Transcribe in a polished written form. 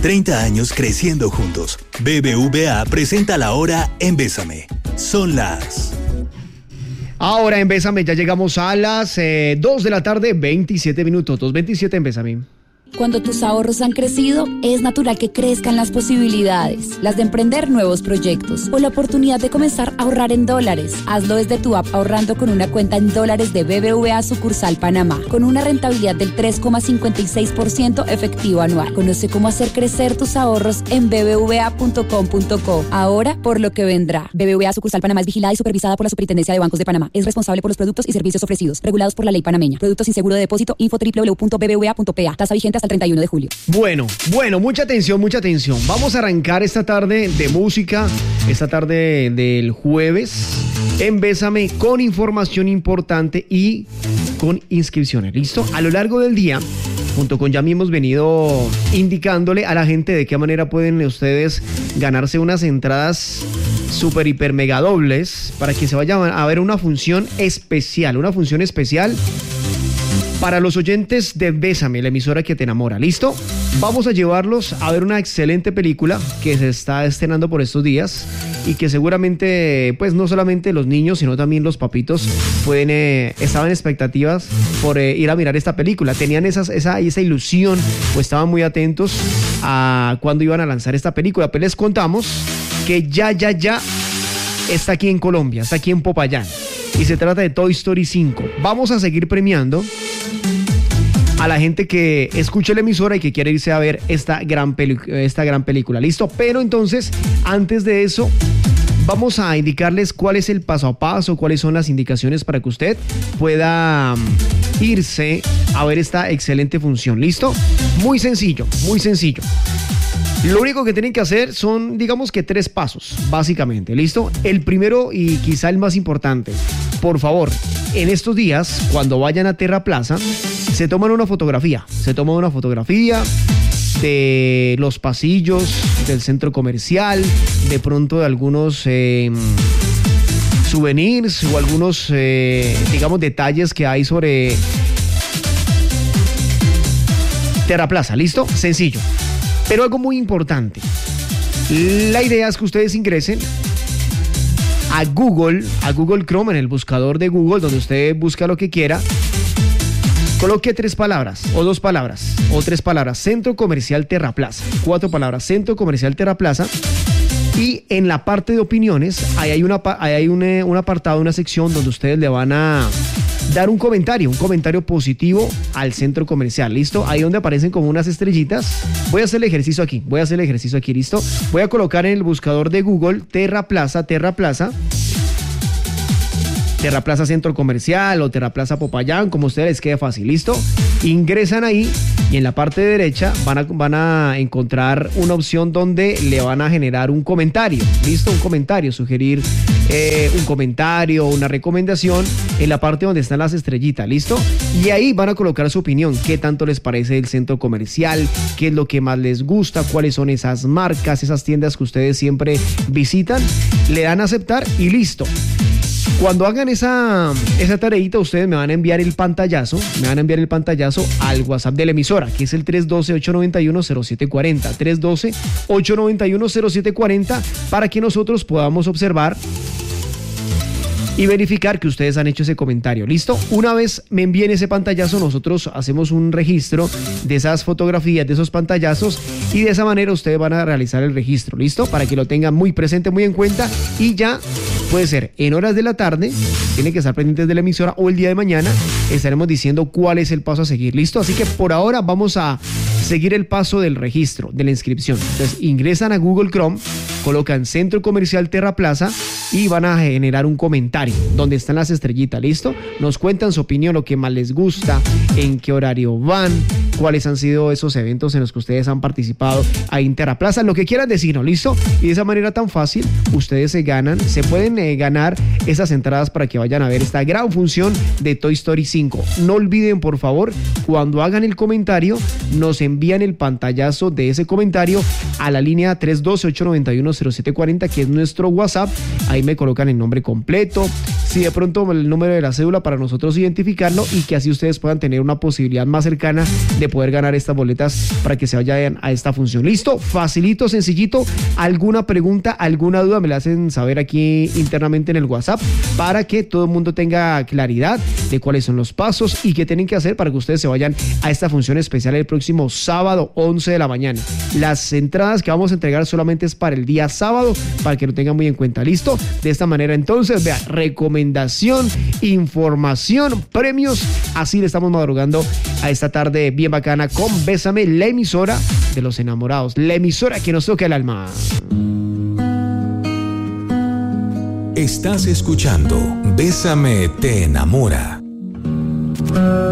30 años creciendo juntos. BBVA presenta la hora en Bésame. Son las... Ahora en Bésame ya llegamos a las 2 de la tarde, 27 minutos. 2:27 en Bésame. Cuando tus ahorros han crecido, es natural que crezcan las posibilidades, las de emprender nuevos proyectos o la oportunidad de comenzar a ahorrar en dólares. Hazlo desde tu app ahorrando con una cuenta en dólares de BBVA sucursal Panamá, con una rentabilidad del 3,56% efectivo anual. Conoce cómo hacer crecer tus ahorros en bbva.com.co. Ahora por lo que vendrá. BBVA sucursal Panamá es vigilada y supervisada por la Superintendencia de Bancos de Panamá. Es responsable por los productos y servicios ofrecidos, regulados por la ley panameña. Productos sin seguro de depósito, info www.bbva.pa. Tasa vigente hasta el 31 de julio. Bueno, mucha atención. Vamos a arrancar esta tarde de música, esta tarde del jueves, en Bésame, con información importante y con inscripciones. ¿Listo? A lo largo del día, junto con Yami, hemos venido indicándole a la gente de qué manera pueden ustedes ganarse unas entradas super, hiper, mega dobles para que se vayan a ver una función especial para los oyentes de Bésame, la emisora que te enamora. ¿Listo? Vamos a llevarlos a ver una excelente película que se está estrenando por estos días y que seguramente, pues no solamente los niños, sino también los papitos estaban en expectativas por ir a mirar esta película. Tenían esa ilusión o estaban muy atentos a cuándo iban a lanzar esta película. Pues les contamos que ya está aquí en Colombia, está aquí en Popayán. Y se trata de Toy Story 5. Vamos a seguir premiando a la gente que escuche la emisora y que quiere irse a ver esta gran película. ¿Listo? Pero entonces, antes de eso, vamos a indicarles cuál es el paso a paso, cuáles son las indicaciones para que usted pueda irse a ver esta excelente función. ¿Listo? Muy sencillo. Lo único que tienen que hacer son, digamos que 3 pasos, básicamente, ¿listo? El primero y quizá el más importante, por favor, en estos días, cuando vayan a Terra Plaza, se toman una fotografía de los pasillos del centro comercial, de pronto de algunos souvenirs o algunos, digamos, detalles que hay sobre Terra Plaza, ¿listo? Sencillo. Pero algo muy importante, la idea es que ustedes ingresen a Google Chrome, en el buscador de Google, donde usted busca lo que quiera, coloque 3 palabras, o 2 palabras, o 3 palabras, Centro Comercial Terra Plaza, 4 palabras, Centro Comercial Terra Plaza, y en la parte de opiniones, ahí hay un apartado, una sección donde ustedes le van a dar un comentario positivo al centro comercial, ¿listo? Ahí donde aparecen como unas estrellitas. Voy a hacer el ejercicio aquí, ¿listo? Voy a colocar en el buscador de Google Terra Plaza Centro Comercial o Terra Plaza Popayán, como a ustedes les quede fácil, ¿listo? Ingresan ahí y en la parte de derecha van a encontrar una opción donde le van a generar un comentario, ¿listo? Un comentario, sugerir un comentario, una recomendación en la parte donde están las estrellitas, ¿listo? Y ahí van a colocar su opinión, qué tanto les parece el centro comercial, qué es lo que más les gusta, cuáles son esas marcas, esas tiendas que ustedes siempre visitan, le dan a aceptar y listo. Cuando hagan esa tareita, ustedes me van a enviar el pantallazo al WhatsApp de la emisora, que es el 312-891-0740, 312-891-0740, para que nosotros podamos observar y verificar que ustedes han hecho ese comentario. ¿Listo? Una vez me envíen ese pantallazo, nosotros hacemos un registro de esas fotografías, de esos pantallazos, y de esa manera ustedes van a realizar el registro. ¿Listo? Para que lo tengan muy presente, muy en cuenta, y ya puede ser en horas de la tarde, tienen que estar pendientes de la emisora, o el día de mañana estaremos diciendo cuál es el paso a seguir. ¿Listo? Así que por ahora vamos a seguir el paso del registro, de la inscripción. Entonces ingresan a Google Chrome, colocan Centro Comercial Terra Plaza y van a generar un comentario donde están las estrellitas. ¿Listo? Nos cuentan su opinión, lo que más les gusta, en qué horario van, cuáles han sido esos eventos en los que ustedes han participado ahí en Terra Plaza, lo que quieran decirnos. ¿Listo? Y de esa manera tan fácil ustedes se pueden ganar esas entradas para que vayan a ver esta gran función de Toy Story 5. No olviden, por favor, cuando hagan el comentario, nos envían el pantallazo de ese comentario a la línea 312-891-0740, que es nuestro WhatsApp. Ahí me colocan el nombre completo, si de pronto el número de la cédula para nosotros identificarlo y que así ustedes puedan tener una posibilidad más cercana de poder ganar estas boletas para que se vayan a esta función. ¿Listo? Facilito, sencillito. ¿Alguna pregunta, alguna duda? Me la hacen saber aquí internamente en el WhatsApp para que todo el mundo tenga claridad de cuáles son los pasos y qué tienen que hacer para que ustedes se vayan a esta función especial el próximo sábado 11 de la mañana. Las entradas que vamos a entregar solamente es para el día sábado, para que lo tengan muy en cuenta. ¿Listo? De esta manera entonces, vea, recomendación, información, premios, así le estamos madrugando a esta tarde bien bacana con Bésame, la emisora de los enamorados, la emisora que nos toca el alma. Estás escuchando Bésame te enamora.